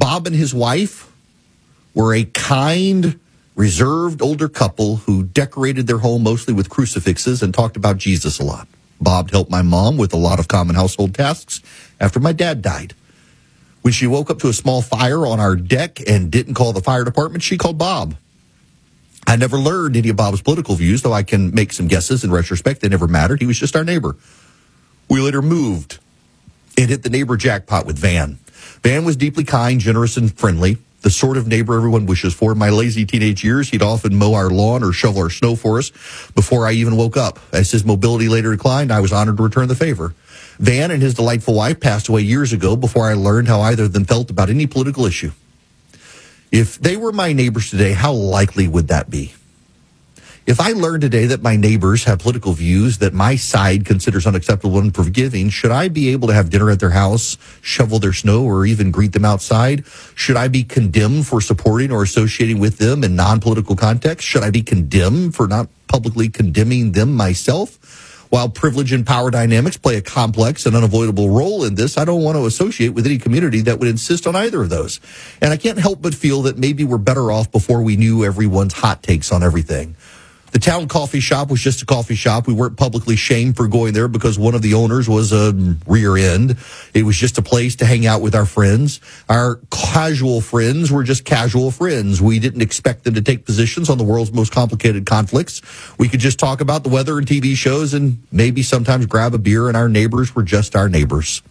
Bob and his wife were a kind, reserved older couple who decorated their home mostly with crucifixes and talked about Jesus a lot. Bob helped my mom with a lot of common household tasks after my dad died. When she woke up to a small fire on our deck and didn't call the fire department, she called Bob. I never learned any of Bob's political views, though I can make some guesses in retrospect. They never mattered. He was just our neighbor. We later moved and hit the neighbor jackpot with Van. Van was deeply kind, generous, and friendly, the sort of neighbor everyone wishes for. In my lazy teenage years, he'd often mow our lawn or shovel our snow for us before I even woke up. As his mobility later declined, I was honored to return the favor. Van and his delightful wife passed away years ago before I learned how either of them felt about any political issue. If they were my neighbors today, how likely would that be? If I learned today that my neighbors have political views that my side considers unacceptable and unforgiving, should I be able to have dinner at their house, shovel their snow, or even greet them outside? Should I be condemned for supporting or associating with them in non-political context? Should I be condemned for not publicly condemning them myself? While privilege and power dynamics play a complex and unavoidable role in this, I don't want to associate with any community that would insist on either of those. And I can't help but feel that maybe we're better off before we knew everyone's hot takes on everything. The town coffee shop was just a coffee shop. We weren't publicly shamed for going there because one of the owners was a rear end. It was just a place to hang out with our friends. Our casual friends were just casual friends. We didn't expect them to take positions on the world's most complicated conflicts. We could just talk about the weather and TV shows and maybe sometimes grab a beer, and our neighbors were just our neighbors.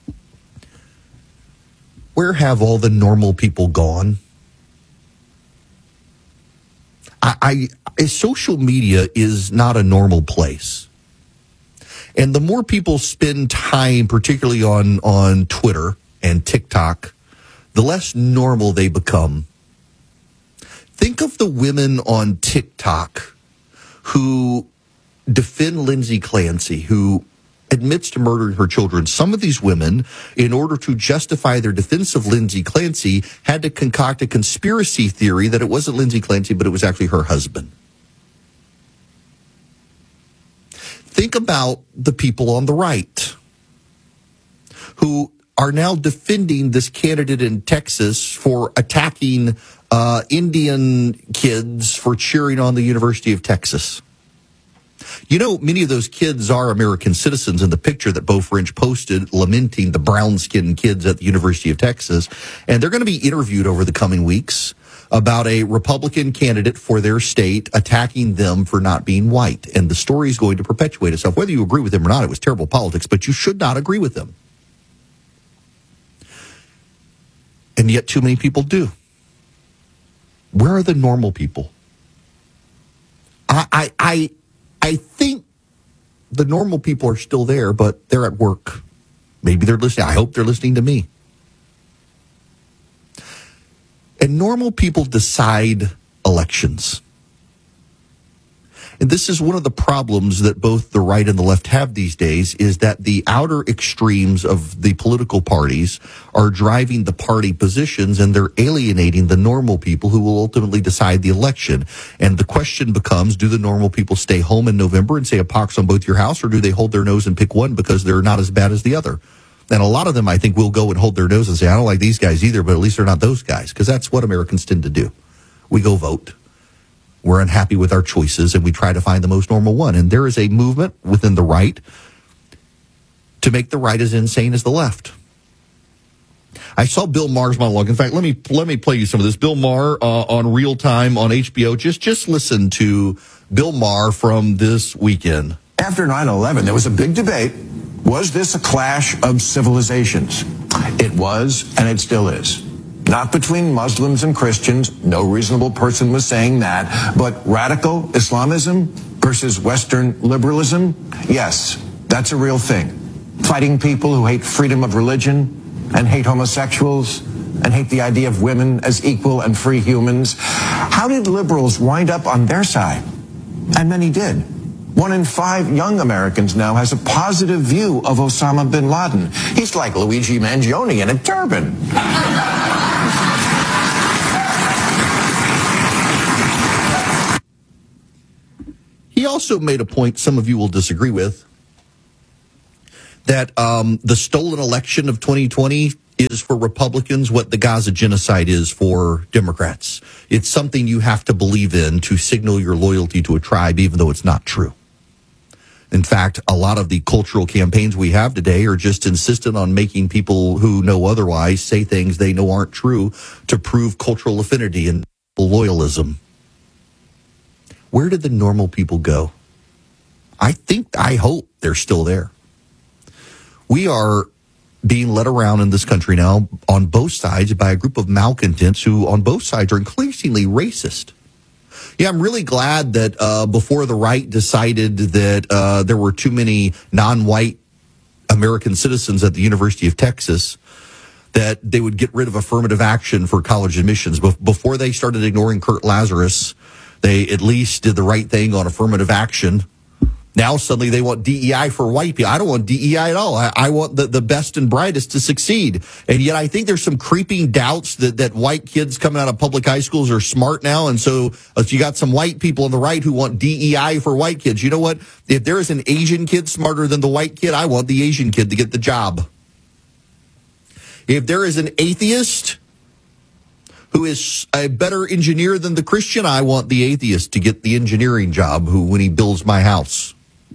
Where have all the normal people gone? Social media is not a normal place. And the more people spend time, particularly on Twitter and TikTok, the less normal they become. Think of the women on TikTok who defend Lindsay Clancy, who admits to murdering her children. Some of these women, in order to justify their defense of Lindsay Clancy, had to concoct a conspiracy theory that it wasn't Lindsay Clancy, but it was actually her husband. Think about the people on the right who are now defending this candidate in Texas for attacking Indian kids for cheering on the University of Texas. You know, many of those kids are American citizens in the picture that Beau French posted lamenting the brown-skinned kids at the University of Texas. And they're going to be interviewed over the coming weeks about a Republican candidate for their state attacking them for not being white. And the story is going to perpetuate itself. Whether you agree with them or not, it was terrible politics, but you should not agree with them. And yet too many people do. Where are the normal people? I think the normal people are still there, but they're at work. Maybe they're listening. I hope they're listening to me. And normal people decide elections. And this is one of the problems that both the right and the left have these days, is that the outer extremes of the political parties are driving the party positions, and they're alienating the normal people who will ultimately decide the election. And the question becomes, do the normal people stay home in November and say a pox on both your house, or do they hold their nose and pick one because they're not as bad as the other? And a lot of them, I think, will go and hold their nose and say, I don't like these guys either, but at least they're not those guys, because that's what Americans tend to do. We go vote. We're unhappy with our choices, and we try to find the most normal one. And there is a movement within the right to make the right as insane as the left. I saw Bill Maher's monologue. In fact, let me play you some of this. Bill Maher on Real Time on HBO. Just listen to Bill Maher from this weekend. After 9/11, there was a big debate. Was this a clash of civilizations? It was, and it still is. Not between Muslims and Christians. No reasonable person was saying that. But radical Islamism versus Western liberalism? Yes, that's a real thing. Fighting people who hate freedom of religion and hate homosexuals and hate the idea of women as equal and free humans. How did liberals wind up on their side? And many did. 1 in 5 young Americans now has a positive view of Osama bin Laden. He's like Luigi Mangione in a turban. He also made a point some of you will disagree with, that the stolen election of 2020 is for Republicans what the Gaza genocide is for Democrats. It's something you have to believe in to signal your loyalty to a tribe, even though it's not true. In fact, a lot of the cultural campaigns we have today are just insistent on making people who know otherwise say things they know aren't true to prove cultural affinity and loyalism. Where did the normal people go? I hope they're still there. We are being led around in this country now on both sides by a group of malcontents who on both sides are increasingly racist. Yeah, I'm really glad that before the right decided that there were too many non-white American citizens at the University of Texas, that they would get rid of affirmative action for college admissions. Before they started ignoring Kurt Lazarus, they at least did the right thing on affirmative action. Now suddenly they want DEI for white people. I don't want DEI at all. I want the best and brightest to succeed. And yet I think there's some creeping doubts that white kids coming out of public high schools are smart now. And so you got some white people on the right who want DEI for white kids. You know what? If there is an Asian kid smarter than the white kid, I want the Asian kid to get the job. If there is an atheist who is a better engineer than the Christian, I want the atheist to get the engineering job when he builds my house.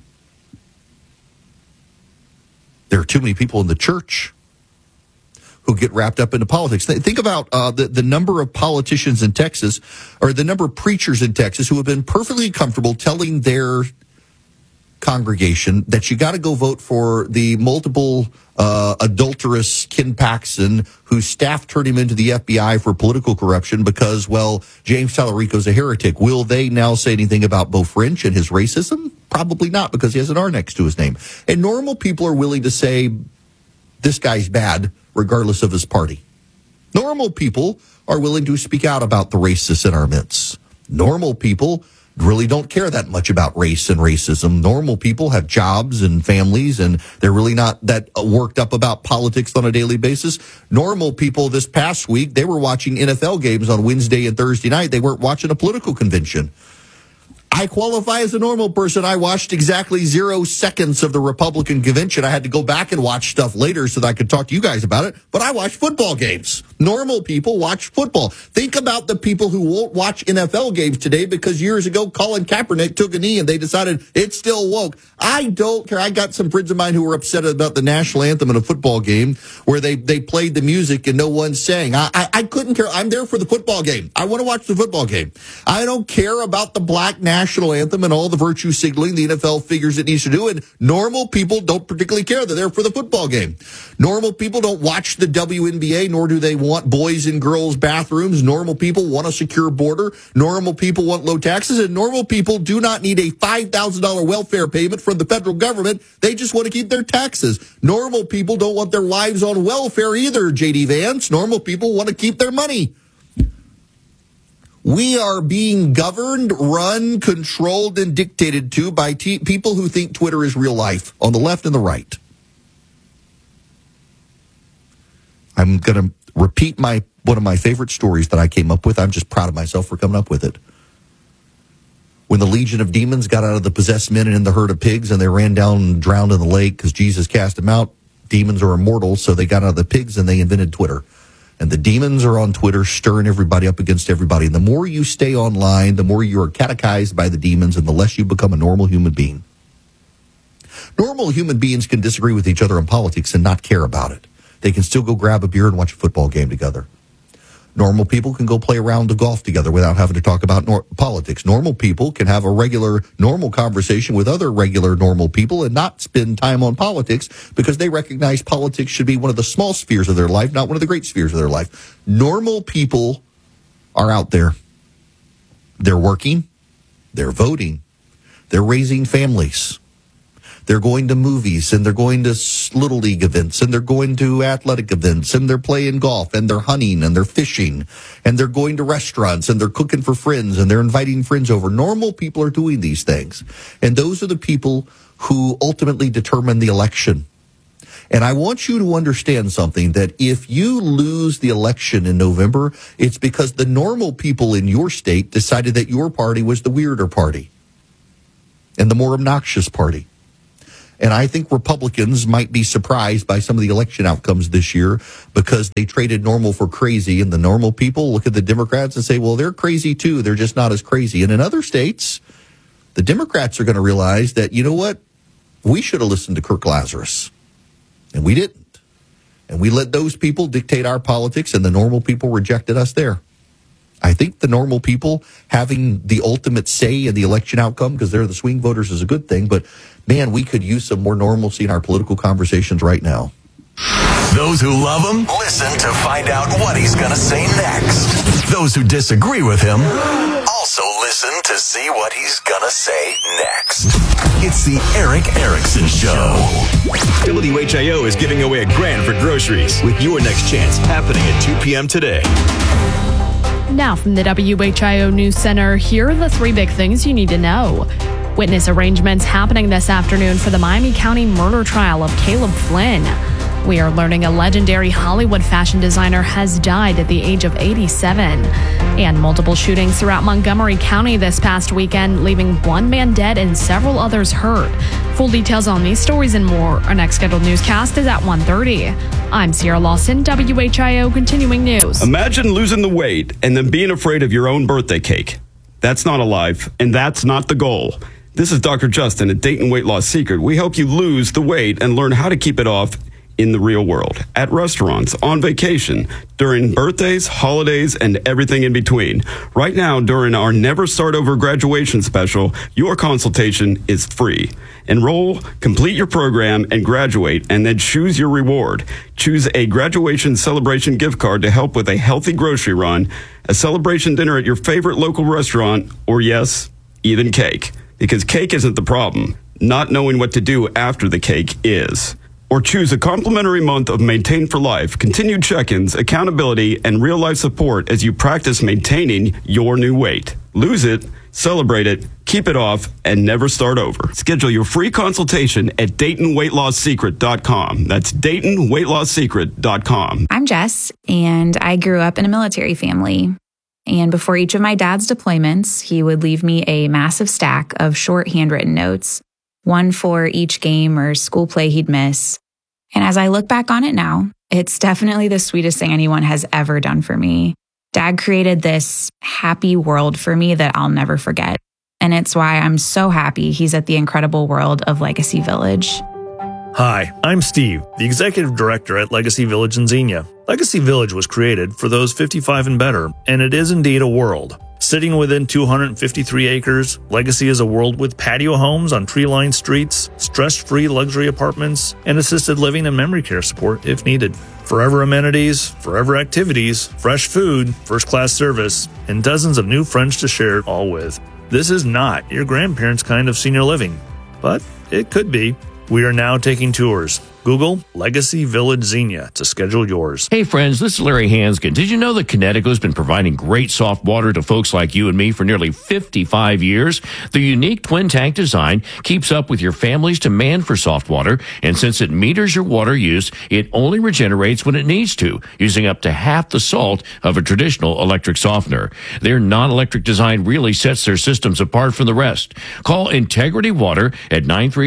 There are too many people in the church who get wrapped up into politics. Think about the number of politicians in Texas, or the number of preachers in Texas who have been perfectly comfortable telling their congregation that you got to go vote for the multiple adulterous Ken Paxton, whose staff turned him into the FBI for political corruption because, well, James Tallarico's a heretic. Will they now say anything about Beau French and his racism? Probably not, because he has an R next to his name. And normal people are willing to say, this guy's bad, regardless of his party. Normal people are willing to speak out about the racists in our midst. Normal people really don't care that much about race and racism. Normal people have jobs and families, and they're really not that worked up about politics on a daily basis. Normal people this past week, they were watching NFL games on Wednesday and Thursday night. They weren't watching a political convention. I qualify as a normal person. I watched exactly 0 seconds of the Republican convention. I had to go back and watch stuff later so that I could talk to you guys about it. But I watched football games. Normal people watch football. Think about the people who won't watch NFL games today because years ago Colin Kaepernick took a knee and they decided it's still woke. I don't care. I got some friends of mine who were upset about the national anthem in a football game where they played the music and no one sang. I couldn't care. I'm there for the football game. I want to watch the football game. I don't care about the black national anthem and all the virtue signaling the NFL figures it needs to do. And normal people don't particularly care. They're there for the football game. Normal people don't watch the WNBA, nor do they want boys and girls bathrooms. Normal people want a secure border. Normal people want low taxes. And normal people do not need a $5,000 welfare payment from the federal government. They just want to keep their taxes. Normal people don't want their lives on welfare either, J.D. Vance. Normal people want to keep their money. We are being governed, run, controlled, and dictated to by people who think Twitter is real life, on the left and the right. I'm going to repeat one of my favorite stories that I came up with. I'm just proud of myself for coming up with it. When the legion of demons got out of the possessed men and in the herd of pigs, and they ran down and drowned in the lake because Jesus cast them out, demons are immortal, so they got out of the pigs and they invented Twitter. And the demons are on Twitter stirring everybody up against everybody. And the more you stay online, the more you are catechized by the demons and the less you become a normal human being. Normal human beings can disagree with each other in politics and not care about it. They can still go grab a beer and watch a football game together. Normal people can go play a round of golf together without having to talk about politics. Normal people can have a regular, normal conversation with other regular, normal people and not spend time on politics because they recognize politics should be one of the small spheres of their life, not one of the great spheres of their life. Normal people are out there. They're working. They're voting. They're raising families. They're going to movies, and they're going to Little League events, and they're going to athletic events, and they're playing golf, and they're hunting, and they're fishing, and they're going to restaurants, and they're cooking for friends, and they're inviting friends over. Normal people are doing these things. And those are the people who ultimately determine the election. And I want you to understand something, that if you lose the election in November, it's because the normal people in your state decided that your party was the weirder party and the more obnoxious party. And I think Republicans might be surprised by some of the election outcomes this year because they traded normal for crazy. And the normal people look at the Democrats and say, well, they're crazy too. They're just not as crazy. And in other states, the Democrats are going to realize that, you know what? We should have listened to Kirk Lazarus. And we didn't. And we let those people dictate our politics, and the normal people rejected us there. I think the normal people having the ultimate say in the election outcome, because they're the swing voters, is a good thing. But, man, we could use some more normalcy in our political conversations right now. Those who love him, listen to find out what he's going to say next. Those who disagree with him, also listen to see what he's going to say next. It's the Erick Erickson Show. WHIO is giving away $1,000 for groceries with your next chance happening at 2 p.m. today. Now from the WHIO News Center, here are the 3 big things you need to know. Witness arrangements happening this afternoon for the Miami County murder trial of Caleb Flynn. We are learning a legendary Hollywood fashion designer has died at the age of 87. And multiple shootings throughout Montgomery County this past weekend, leaving 1 man dead and several others hurt. Full details on these stories and more. Our next scheduled newscast is at 1:30. I'm Sierra Lawson, WHIO Continuing News. Imagine losing the weight and then being afraid of your own birthday cake. That's not alive, and that's not the goal. This is Dr. Justin at Dayton Weight Loss Secret. We help you lose the weight and learn how to keep it off in the real world, at restaurants, on vacation, during birthdays, holidays, and everything in between. Right now, during our Never Start Over graduation special, your consultation is free. Enroll, complete your program, and graduate, and then choose your reward. Choose a graduation celebration gift card to help with a healthy grocery run, a celebration dinner at your favorite local restaurant, or yes, even cake. Because cake isn't the problem. Not knowing what to do after the cake is. Or choose a complimentary month of Maintain for Life, continued check-ins, accountability, and real-life support as you practice maintaining your new weight. Lose it, celebrate it, keep it off, and never start over. Schedule your free consultation at DaytonWeightLossSecret.com. That's DaytonWeightLossSecret.com. I'm Jess, and I grew up in a military family. And before each of my dad's deployments, he would leave me a massive stack of short handwritten notes, one for each game or school play he'd miss. And as I look back on it now, it's definitely the sweetest thing anyone has ever done for me. Dad created this happy world for me that I'll never forget. And it's why I'm so happy he's at the incredible world of Legacy Village. Hi, I'm Steve, the Executive Director at Legacy Village in Xenia. Legacy Village was created for those 55 and better, and it is indeed a world. Sitting within 253 acres, Legacy is a world with patio homes on tree-lined streets, stress-free luxury apartments, and assisted living and memory care support if needed. Forever amenities, forever activities, fresh food, first-class service, and dozens of new friends to share it all with. This is not your grandparents' kind of senior living, but it could be. We are now taking tours. Google Legacy Village Xenia to schedule yours. Hey friends, this is Larry Hanskin. Did you know that Connecticut's been providing great soft water to folks like you and me for nearly 55 years? The unique twin tank design keeps up with your family's demand for soft water, and since it meters your water use, it only regenerates when it needs to, using up to half the salt of a traditional electric softener. Their non-electric design really sets their systems apart from the rest. Call Integrity Water at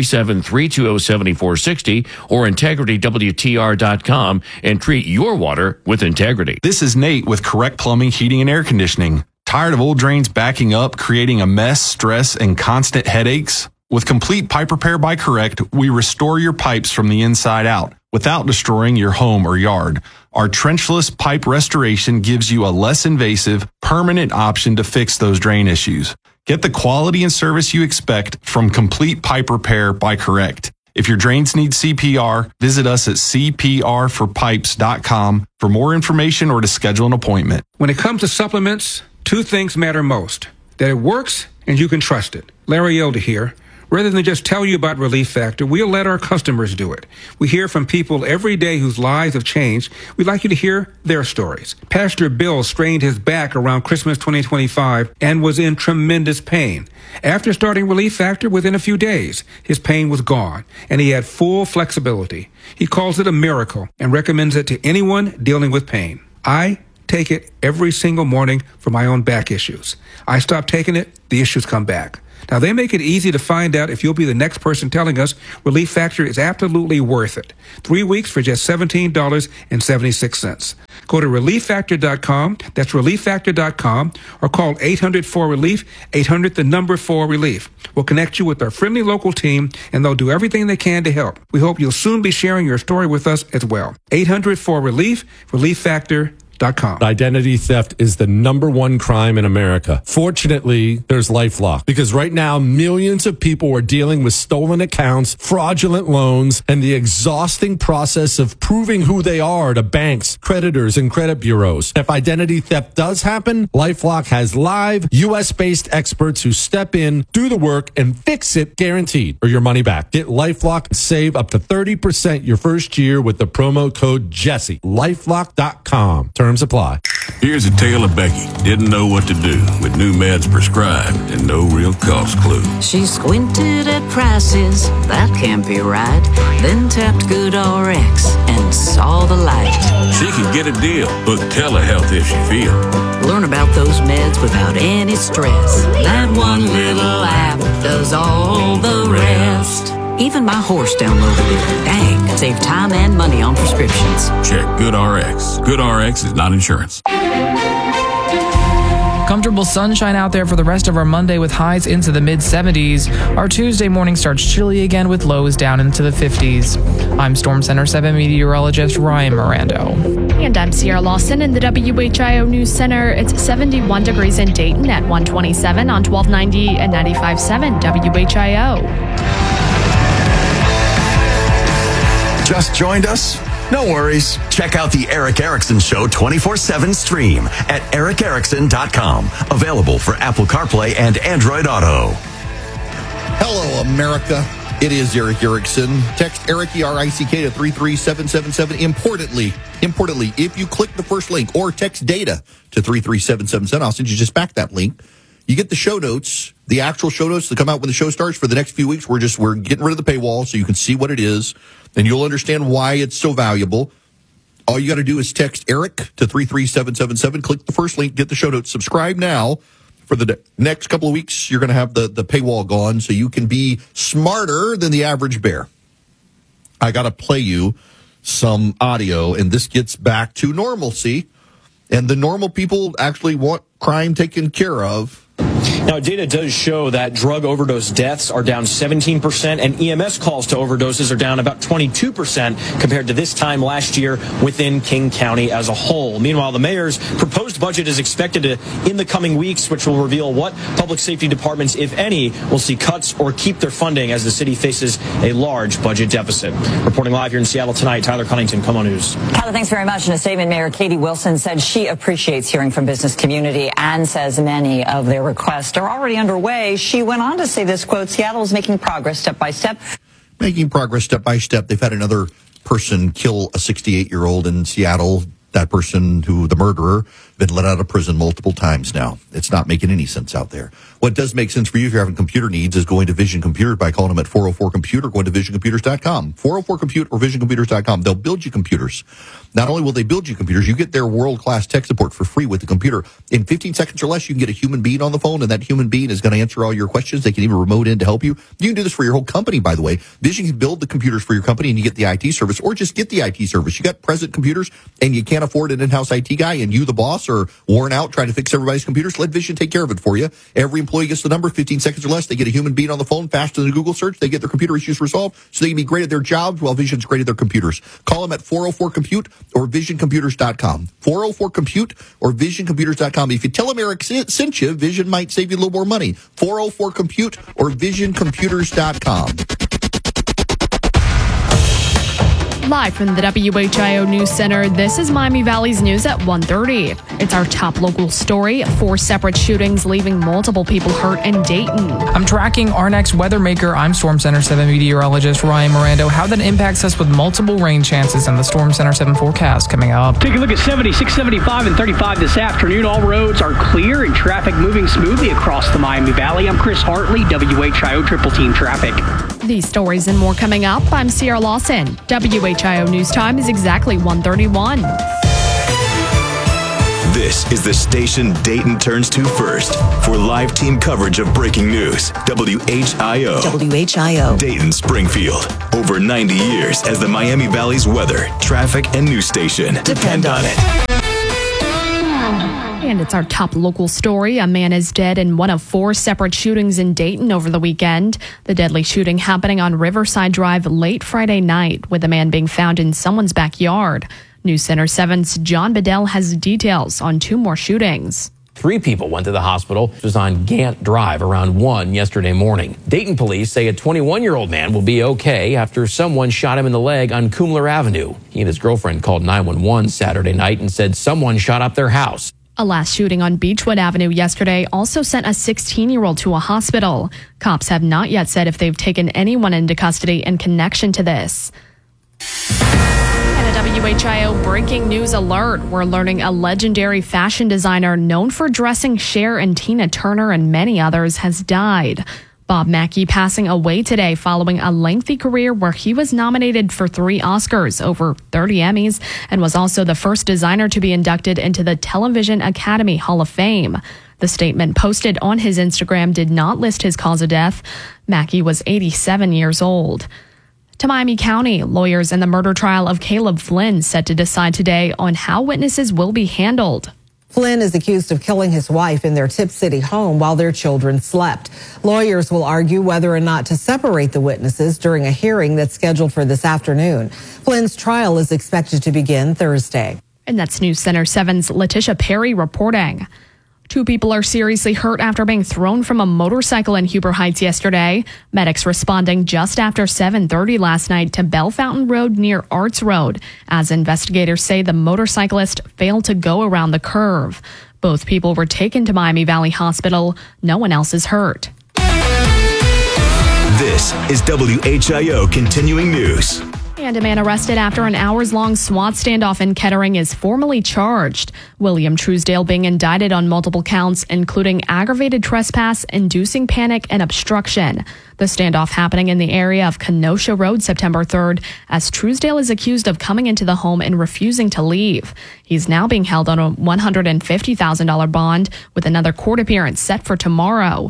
937-320-7460 or IntegrityWTR.com and treat your water with integrity. This is Nate with Correct Plumbing, Heating, and Air Conditioning. Tired of old drains backing up, creating a mess, stress, and constant headaches? With complete pipe repair by Correct, we restore your pipes from the inside out without destroying your home or yard. Our trenchless pipe restoration gives you a less invasive, permanent option to fix those drain issues. Get the quality and service you expect from Complete Pipe Repair by Correct. If your drains need CPR, visit us at cprforpipes.com for more information or to schedule an appointment. When it comes to supplements, 2 things matter most: that it works and you can trust it. Larry Elder here. Rather than just tell you about Relief Factor, we'll let our customers do it. We hear from people every day whose lives have changed. We'd like you to hear their stories. Pastor Bill strained his back around Christmas 2025 and was in tremendous pain. After starting Relief Factor, within a few days, his pain was gone, and he had full flexibility. He calls it a miracle and recommends it to anyone dealing with pain. I take it every single morning for my own back issues. I stop taking it, the issues come back. Now, they make it easy to find out if you'll be the next person telling us Relief Factor is absolutely worth it. 3 weeks for just $17.76. Go to ReliefFactor.com, that's ReliefFactor.com, or call 800-4RELIEF, 800-4RELIEF. We'll connect you with our friendly local team, and they'll do everything they can to help. We hope you'll soon be sharing your story with us as well. 800-4RELIEF, ReliefFactor.com. Identity theft is the #1 crime in America. Fortunately, there's LifeLock, because right now millions of people are dealing with stolen accounts, fraudulent loans, and the exhausting process of proving who they are to banks, creditors, and credit bureaus. If identity theft does happen, LifeLock has live US-based experts who step in, do the work, and fix it guaranteed, or your money back. Get LifeLock and save up to 30% your first year with the promo code Jesse. LifeLock.com. Terms apply. Here's a tale of Becky. Didn't know what to do with new meds prescribed and no real cost clue. She squinted at prices, that can't be right. Then tapped GoodRx and saw the light. She can get a deal, book telehealth if she feels. Learn about those meds without any stress. That one little app does all the rest. Even my horse downloaded it. Dang, save time and money on prescriptions. Check GoodRx. GoodRx is not insurance. Comfortable sunshine out there for the rest of our Monday with highs into the mid-70s. Our Tuesday morning starts chilly again with lows down into the 50s. I'm Storm Center 7 meteorologist Ryan Mirando. And I'm Sierra Lawson in the WHIO News Center. It's 71 degrees in Dayton at 127 on 1290 and 95.7 WHIO. Just joined us? No worries. Check out the Eric Erickson Show 24/7 stream at ericerickson.com. Available for Apple CarPlay and Android Auto. Hello, America. It is Eric Erickson. Text Eric, E-R-I-C-K, to 33777. Importantly, if you click the first link or text data to 33777, I'll send you just back that link. You get the show notes, the actual show notes that come out when the show starts for the next few weeks. We're getting rid of the paywall so you can see what it is, and you'll understand why it's so valuable. All you got to do is text Eric to 33777, click the first link, get the show notes, subscribe now. For the next couple of weeks, you're going to have the paywall gone so you can be smarter than the average bear. I got to play you some audio, and this gets back to normalcy, and the normal people actually want crime taken care of. Now, data does show that drug overdose deaths are down 17%, and EMS calls to overdoses are down about 22% compared to this time last year within King County as a whole. Meanwhile, the mayor's proposed budget is expected to, in the coming weeks, which will reveal what public safety departments, if any, will see cuts or keep their funding as the city faces a large budget deficit. Reporting live here in Seattle tonight, Tyler Cunnington, KOMO News. Tyler, thanks very much. In a statement, Mayor Katie Wilson said she appreciates hearing from business community and says many of their requests are already underway. She went on to say this, quote, Seattle is making progress step by step. Making progress step by step. They've had another person kill a 68-year-old in Seattle. That person, who the murderer, been let out of prison multiple times now. It's not making any sense out there. What does make sense for you if you're having computer needs is going to Vision Computer by calling them at 404-COMPUTE or going to VisionComputers.com. 404-COMPUTE or VisionComputers.com. They'll build you computers. Not only will they build you computers, you get their world-class tech support for free with the computer. In 15 seconds or less, you can get a human being on the phone, and that human being is going to answer all your questions. They can even remote in to help you. You can do this for your whole company, by the way. Vision can build the computers for your company, and you get the IT service, or just get the IT service. You got present computers, and you can't afford an in-house IT guy, and you, the boss, are worn out trying to fix everybody's computers. Let Vision take care of it for you. Every employee gets the number, 15 seconds or less. They get a human being on the phone faster than a Google search. They get their computer issues resolved so they can be great at their jobs while Vision's great at their computers. Call them at 404-COMPUTE or VisionComputers.com. 404-COMPUTE or VisionComputers.com. If you tell them Eric sent you, Vision might save you a little more money. 404-COMPUTE or VisionComputers.com. Live from the WHIO News Center, this is Miami Valley's news at 1:30. It's our top local story. 4 separate shootings leaving multiple people hurt in Dayton. I'm tracking our next weather maker. I'm Storm Center 7 meteorologist Ryan Mirando. How that impacts us with multiple rain chances in the Storm Center 7 forecast coming up. Take a look at 76, 75, and 35 this afternoon. All roads are clear and traffic moving smoothly across the Miami Valley. I'm Chris Hartley, WHIO Triple Team Traffic. These stories and more coming up. I'm Sierra Lawson. WHIO News Time is exactly 1:31. This This is the station Dayton turns to first for live team coverage of breaking news. WHIO. WHIO. Dayton, Springfield. Over 90 years as the Miami Valley's weather, traffic, and news station. Depend on it. And it's our top local story. A man is dead in one of 4 separate shootings in Dayton over the weekend. The deadly shooting happening on Riverside Drive late Friday night, with a man being found in someone's backyard. News Center 7's John Bedell has details on 2 more shootings. 3 people went to the hospital. It was on Gant Drive around 1 yesterday morning. Dayton police say a 21-year-old man will be okay after someone shot him in the leg on Kumler Avenue. He and his girlfriend called 911 Saturday night and said someone shot up their house. A last shooting on Beechwood Avenue yesterday also sent a 16-year-old to a hospital. Cops have not yet said if they've taken anyone into custody in connection to this. And a WHIO breaking news alert. We're learning a legendary fashion designer known for dressing Cher and Tina Turner and many others has died. Bob Mackie passing away today following a lengthy career where he was nominated for 3 Oscars, over 30 Emmys, and was also the first designer to be inducted into the Television Academy Hall of Fame. The statement posted on his Instagram did not list his cause of death. Mackie was 87 years old. To Miami County, lawyers in the murder trial of Caleb Flynn set to decide today on how witnesses will be handled. Flynn is accused of killing his wife in their Tip City home while their children slept. Lawyers will argue whether or not to separate the witnesses during a hearing that's scheduled for this afternoon. Flynn's trial is expected to begin Thursday. And that's News Center 7's Letitia Perry reporting. 2 people are seriously hurt after being thrown from a motorcycle in Huber Heights yesterday. Medics responding just after 7:30 last night to Bell Fountain Road near Arts Road, as investigators say the motorcyclist failed to go around the curve. Both people were taken to Miami Valley Hospital. No one else is hurt. This is WHIO Continuing News. And a man arrested after an hours-long SWAT standoff in Kettering is formally charged. William Truesdale being indicted on multiple counts, including aggravated trespass, inducing panic, and obstruction. The standoff happening in the area of Kenosha Road September 3rd, as Truesdale is accused of coming into the home and refusing to leave. He's now being held on a $150,000 bond, with another court appearance set for tomorrow.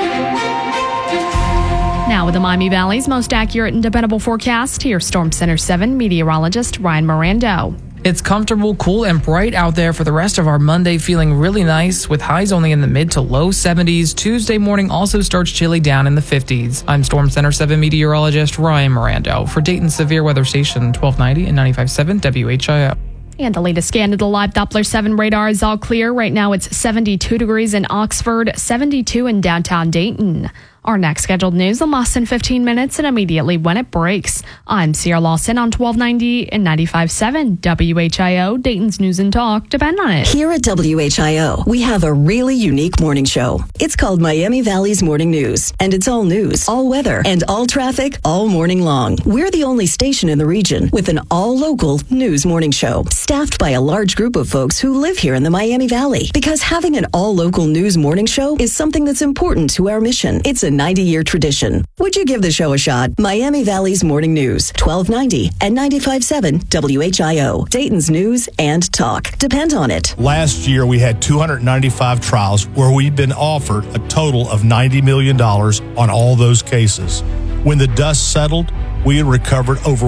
Now with the Miami Valley's most accurate and dependable forecast, here's Storm Center 7 meteorologist Ryan Mirando. It's comfortable, cool, and bright out there for the rest of our Monday, feeling really nice with highs only in the mid to low 70s. Tuesday morning also starts chilly down in the 50s. I'm Storm Center 7 meteorologist Ryan Mirando for Dayton's Severe Weather Station 1290 and 95.7 WHIO. And the latest scan of the live Doppler 7 radar is all clear. Right now it's 72 degrees in Oxford, 72 in downtown Dayton. Our next scheduled news in less than 15 minutes and immediately when it breaks. I'm Sierra Lawson on 1290 and 95.7 WHIO, Dayton's News and Talk. Depend on it. Here at WHIO, we have a really unique morning show. It's called Miami Valley's Morning News, and it's all news, all weather, and all traffic all morning long. We're the only station in the region with an all-local news morning show, staffed by a large group of folks who live here in the Miami Valley. Because having an all-local news morning show is something that's important to our mission. It's a 90-year tradition. Would you give the show a shot? Miami Valley's Morning News, 1290 and 95.7 WHIO, Dayton's News and Talk. Depend on it. Last year, we had 295 trials where we've been offered a total of $90 million on all those cases. When the dust settled, we had recovered over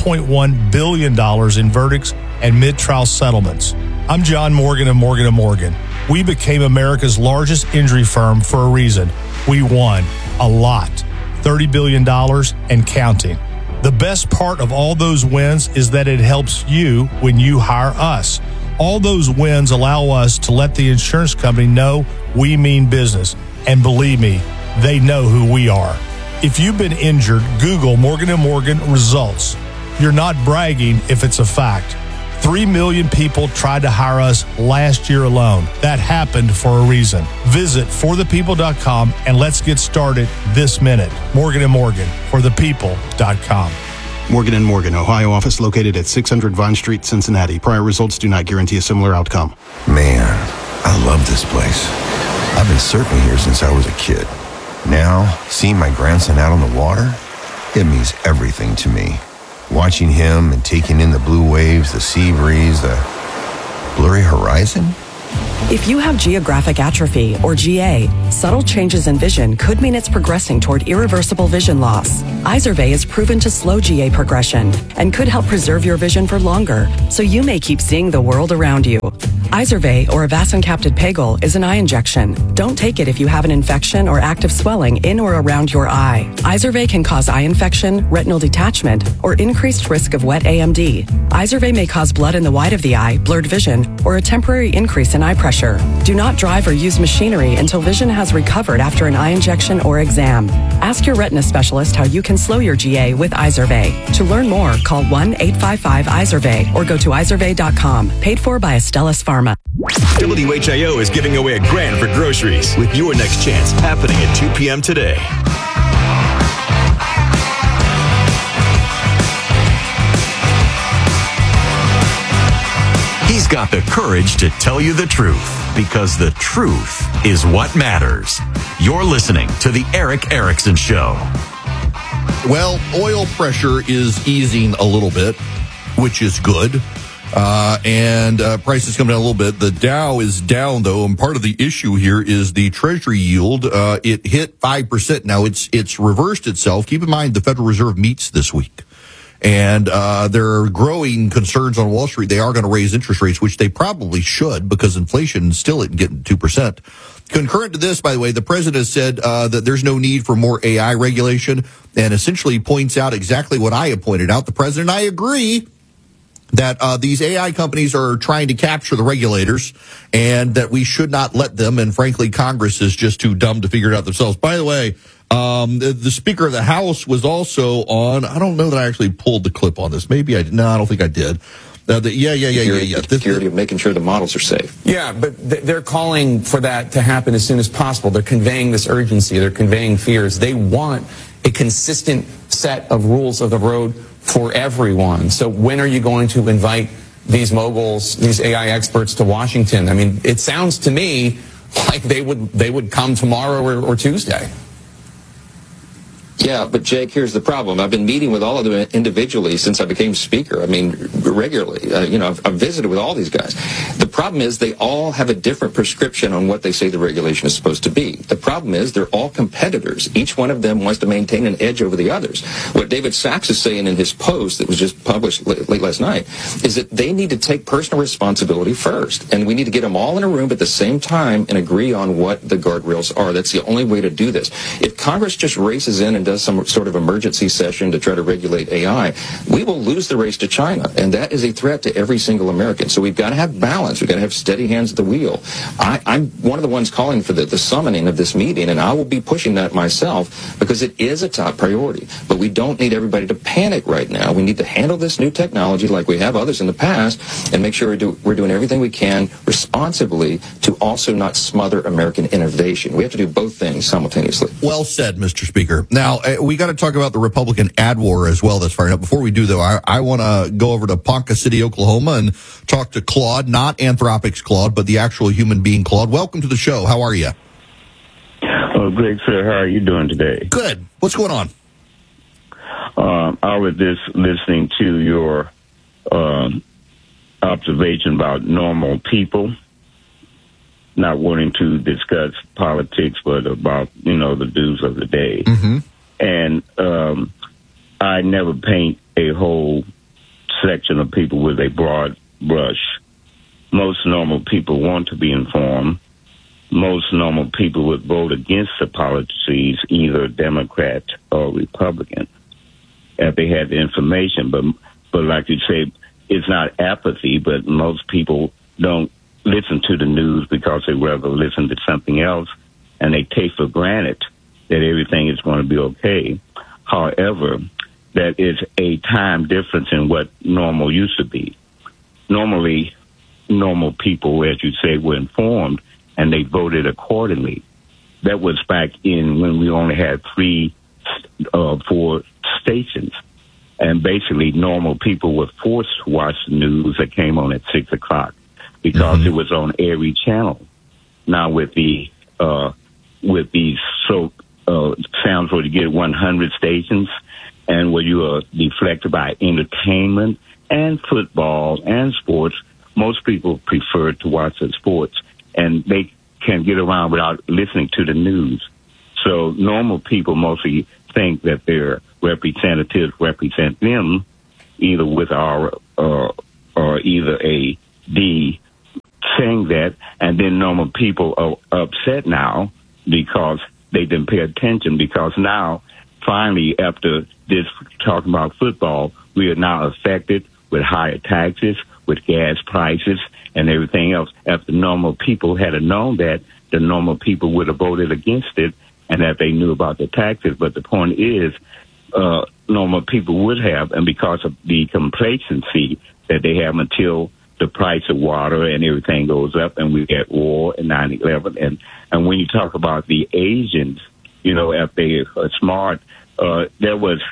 $1.1 billion in verdicts and mid-trial settlements. I'm John Morgan of Morgan & Morgan. We became America's largest injury firm for a reason. We won a lot, $30 billion and counting. The best part of all those wins is that it helps you when you hire us. All those wins allow us to let the insurance company know we mean business. And believe me, they know who we are. If you've been injured, Google Morgan & Morgan results. You're not bragging if it's a fact. 3 million people tried to hire us last year alone. That happened for a reason. Visit forthepeople.com and let's get started this minute. Morgan & Morgan, forthepeople.com. Morgan & Morgan, Ohio office located at 600 Vine Street, Cincinnati. Prior results do not guarantee a similar outcome. Man, I love this place. I've been surfing here since I was a kid. Now, seeing my grandson out on the water, it means everything to me. Watching him and taking in the blue waves, the sea breeze, the blurry horizon, If you have geographic atrophy, or GA, subtle changes in vision could mean it's progressing toward irreversible vision loss. Izervay is proven to slow GA progression and could help preserve your vision for longer, so you may keep seeing the world around you. Izervay, or avacincaptad pegol, is an eye injection. Don't take it if you have an infection or active swelling in or around your eye. Izervay can cause eye infection, retinal detachment, or increased risk of wet AMD. Izervay may cause blood in the white of the eye, blurred vision, or a temporary increase in eye pressure. Do not drive or use machinery until vision has recovered after an eye injection or exam. Ask your retina specialist how you can slow your GA with Izervay. To learn more, call 1-855-IZERVAY or go to izervay.com. Paid for by Astellas Pharma. WHIO is giving away $1,000 for groceries with your next chance happening at 2 p.m. today. He's got the courage to tell you the truth, because the truth is what matters. You're listening to The Erick Erickson Show. Well, oil pressure is easing a little bit, which is good. And prices come down a little bit. The Dow is down, though, and part of the issue here is the Treasury yield. It hit 5%. Now, it's reversed itself. Keep in mind, the Federal Reserve meets this week. And there are growing concerns on Wall Street. They are going to raise interest rates, which they probably should, because inflation still isn't getting 2%. Concurrent to this, by the way, the president has said that there's no need for more AI regulation, and essentially points out exactly what I have pointed out. The president and I agree that these AI companies are trying to capture the regulators, and that we should not let them. And frankly, Congress is just too dumb to figure it out themselves. By the way, the Speaker of the House was also on. I don't know that I actually pulled the clip on this. Maybe I did. No, I don't think I did. The security of making sure the models are safe. Yeah, but they're calling for that to happen as soon as possible. They're conveying this urgency. They're conveying fears. They want a consistent set of rules of the road for everyone. So when are you going to invite these moguls, these AI experts, to Washington? I mean, it sounds to me like they would come tomorrow or Tuesday. Yeah, but Jake, here's the problem. I've been meeting with all of them individually since I became speaker. I mean, regularly. I've visited with all these guys. The problem is they all have a different prescription on what they say the regulation is supposed to be. The problem is they're all competitors. Each one of them wants to maintain an edge over the others. What David Sachs is saying in his post that was just published late last night is that they need to take personal responsibility first. And we need to get them all in a room at the same time and agree on what the guardrails are. That's the only way to do this. If Congress just races in and does some sort of emergency session to try to regulate AI, we will lose the race to China, and that is a threat to every single American. So we've got to have balance. We've got to have steady hands at the wheel. I'm one of the ones calling for the summoning of this meeting, and I will be pushing that myself because it is a top priority. But we don't need everybody to panic right now. We need to handle this new technology like we have others in the past and make sure we're doing everything we can responsibly to also not smother American innovation. We have to do both things simultaneously. Well said, Mr. Speaker. Now, we got to talk about the Republican ad war as well that's firing up. Before we do, though, I want to go over to Ponca City, Oklahoma, and talk to Claude, not Anthropic's Claude, but the actual human being Claude. Welcome to the show. How are you? Oh, great, sir. How are you doing today? Good. What's going on? I was just listening to your observation about normal people, not wanting to discuss politics, but about, the news of the day. Mm-hmm. And I never paint a whole section of people with a broad brush. Most normal people want to be informed. Most normal people would vote against the policies, either Democrat or Republican, if they had the information. But like you say, it's not apathy, but most people don't listen to the news because they rather listen to something else, and they take for granted that everything is going to be okay. However, that is a time difference in what normal used to be. Normally, normal people, as you say, were informed, and they voted accordingly. That was back in when we only had 4 stations. And basically, normal people were forced to watch the news that came on at 6 o'clock because it was on every channel. Now, with these sounds where you get 100 stations, and where you are deflected by entertainment and football and sports, most people prefer to watch the sports. and they can get around without listening to the news. So normal people mostly think that their representatives represent them, either with R or either a D, saying that, and then normal people are upset now because they didn't pay attention, because now, finally, after this talking about football, we are now affected with higher taxes, with gas prices, and everything else. If the normal people had known that, the normal people would have voted against it, and that they knew about the taxes. But the point is, normal people would have, and because of the complacency that they have until the price of water and everything goes up, and we get war and 9/11. And when you talk about the Asians, you know, if they are smart, there was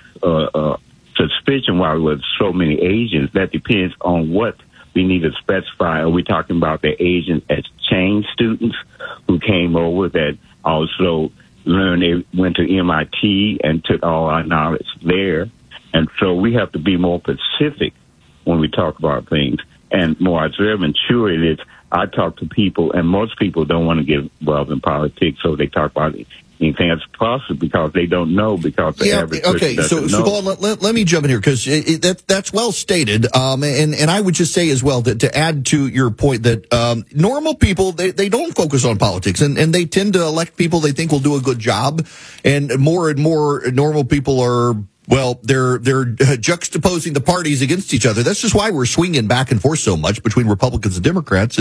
suspicion why there was so many Asians. That depends on what we need to specify. Are we talking about the Asian exchange students who came over that also learned, they went to MIT and took all our knowledge there? And so we have to be more specific when we talk about things and more observant. Sure, it is. I talk to people, and most people don't want to get involved in politics, so they talk about anything that's possible because they don't know, because the average person doesn't know. Paul, let me jump in here, because that's well stated. And I would just say as well that to add to your point that normal people, they don't focus on politics, and they tend to elect people they think will do a good job. And more normal people are, well, they're juxtaposing the parties against each other. That's just why we're swinging back and forth so much between Republicans and Democrats.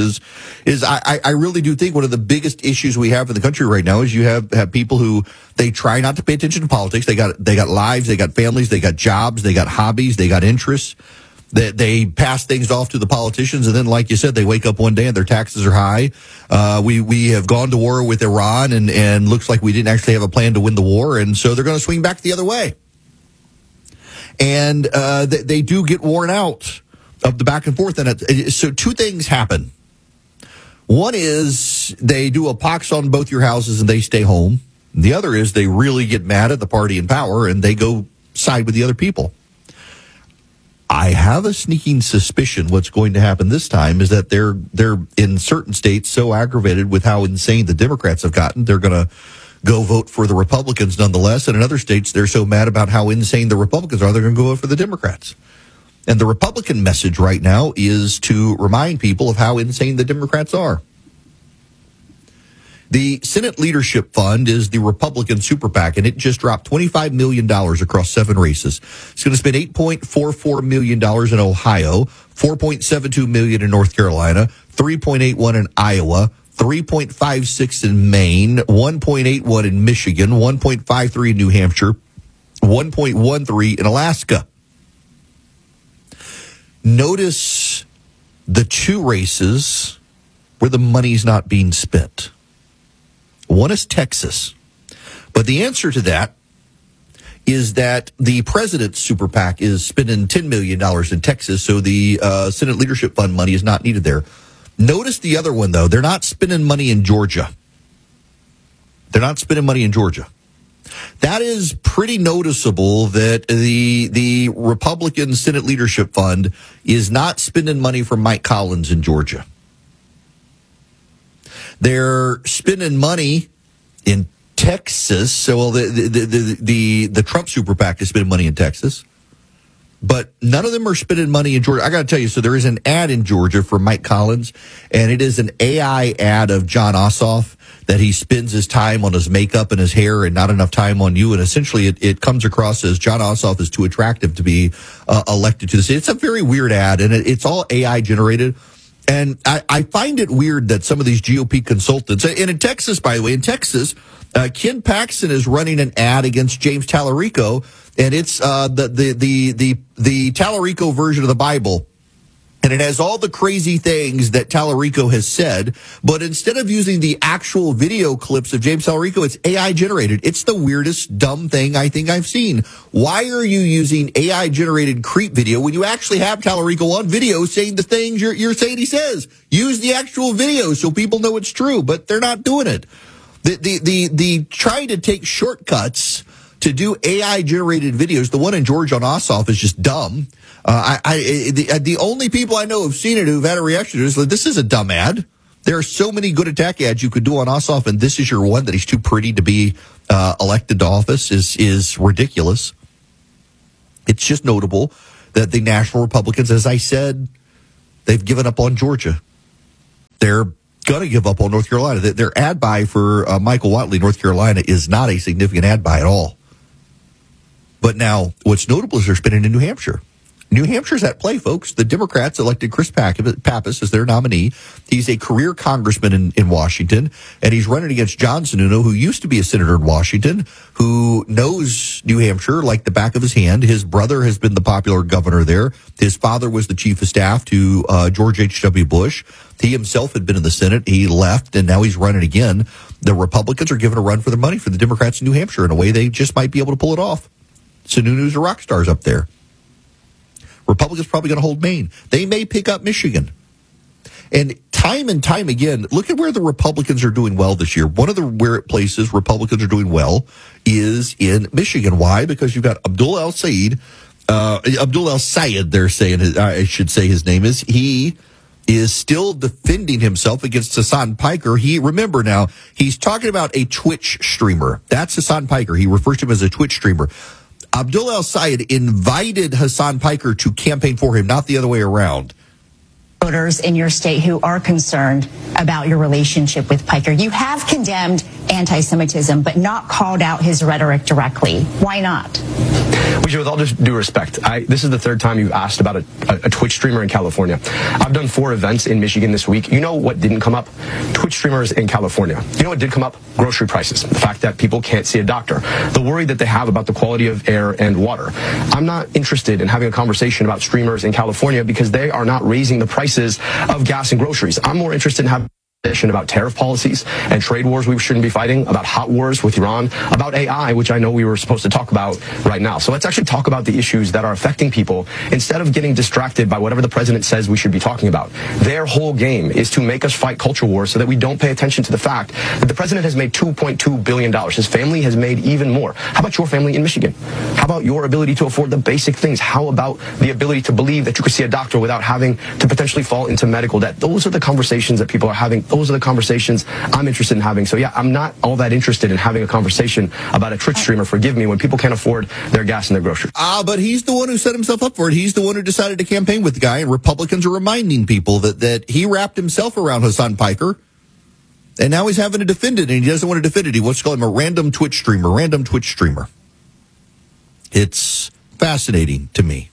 I really do think one of the biggest issues we have in the country right now is you have people who, they try not to pay attention to politics. They got lives, they got families, they got jobs, they got hobbies, they got interests. They pass things off to the politicians, and then, like you said, they wake up one day and their taxes are high. We have gone to war with Iran, and looks like we didn't actually have a plan to win the war, and so they're going to swing back the other way. And they do get worn out of the back and forth. And so two things happen. One is they do a pox on both your houses and they stay home. The other is they really get mad at the party in power and they go side with the other people. I have a sneaking suspicion what's going to happen this time is that they're in certain states so aggravated with how insane the Democrats have gotten, they're going to go vote for the Republicans nonetheless. And in other states, they're so mad about how insane the Republicans are, they're going to go vote for the Democrats. And the Republican message right now is to remind people of how insane the Democrats are. The Senate Leadership Fund is the Republican super PAC, and it just dropped $25 million across 7 races. It's going to spend $8.44 million in Ohio, $4.72 million in North Carolina, $3.81 in Iowa, $3.56 in Maine, $1.81 in Michigan, $1.53 in New Hampshire, $1.13 in Alaska. Notice the 2 races where the money's not being spent. One is Texas. But the answer to that is that the president's super PAC is spending $10 million in Texas, so the Senate Leadership Fund money is not needed there. Notice the other one, though. They're not spending money in Georgia. They're not spending money in Georgia. That is pretty noticeable that the Republican Senate Leadership Fund is not spending money for Mike Collins in Georgia. They're spending money in Texas. So, well, the Trump super PAC is spending money in Texas. But none of them are spending money in Georgia. I got to tell you, so there is an ad in Georgia for Mike Collins, and it is an AI ad of Jon Ossoff that he spends his time on his makeup and his hair and not enough time on you. And essentially it comes across as Jon Ossoff is too attractive to be elected to the state. It's a very weird ad, and it's all AI generated. And I find it weird that some of these GOP consultants, and in Texas, by the way, Ken Paxton is running an ad against James Tallarico, and it's the Tallarico version of the Bible. And it has all the crazy things that Tallarico has said, but instead of using the actual video clips of James Tallarico, it's AI generated. It's the weirdest, dumb thing I think I've seen. Why are you using AI generated creep video when you actually have Tallarico on video saying the things you're saying he says? Use the actual video so people know it's true, but they're not doing it. The trying to take shortcuts to do AI generated videos. The one in George on Ossoff is just dumb. The only people I know who've seen it who've had a reaction to it is like, this is a dumb ad. There are so many good attack ads you could do on Ossoff, and this is your one that he's too pretty to be elected to office is ridiculous. It's just notable that the National Republicans, as I said, they've given up on Georgia. They're going to give up on North Carolina. Their ad buy for Michael Whatley, North Carolina, is not a significant ad buy at all. But now, what's notable is they're spinning in New Hampshire. New Hampshire's at play, folks. The Democrats elected Chris Pappas as their nominee. He's a career congressman in Washington, and he's running against John Sununu, who used to be a senator in Washington, who knows New Hampshire like the back of his hand. His brother has been the popular governor there. His father was the chief of staff to George H.W. Bush. He himself had been in the Senate. He left, and now he's running again. The Republicans are giving a run for their money for the Democrats in New Hampshire in a way they just might be able to pull it off. Sununu's a rock stars up there. Republicans probably going to hold Maine. They may pick up Michigan. And time again, look at where the Republicans are doing well this year. One of the places Republicans are doing well is in Michigan. Why? Because you've got Abdul El-Sayed, they're saying, I should say his name is. He is still defending himself against Hassan Piker. Remember now, he's talking about a Twitch streamer. That's Hassan Piker. He refers to him as a Twitch streamer. Abdul El-Sayed invited Hassan Piker to campaign for him, not the other way around. Voters in your state who are concerned about your relationship with Piker. You have condemned anti-Semitism, but not called out his rhetoric directly. Why not? With all due respect, this is the third time you've asked about a Twitch streamer in California. I've done 4 events in Michigan this week. You know what didn't come up? Twitch streamers in California. You know what did come up? Grocery prices. The fact that people can't see a doctor. The worry that they have about the quality of air and water. I'm not interested in having a conversation about streamers in California because they are not raising the prices of gas and groceries. I'm more interested in having about tariff policies and trade wars we shouldn't be fighting, about hot wars with Iran, about AI, which I know we were supposed to talk about right now. So let's actually talk about the issues that are affecting people instead of getting distracted by whatever the president says we should be talking about. Their whole game is to make us fight culture wars so that we don't pay attention to the fact that the president has made $2.2 billion. His family has made even more. How about your family in Michigan? How about your ability to afford the basic things? How about the ability to believe that you could see a doctor without having to potentially fall into medical debt? Those are the conversations that people are having. Those are the conversations I'm interested in having. So yeah, I'm not all that interested in having a conversation about a Twitch streamer, forgive me, when people can't afford their gas and their groceries. But he's the one who set himself up for it. He's the one who decided to campaign with the guy, and Republicans are reminding people that he wrapped himself around Hassan Piker, and now he's having to defend it, and he doesn't want to defend it. He wants to call him a random Twitch streamer. It's fascinating to me.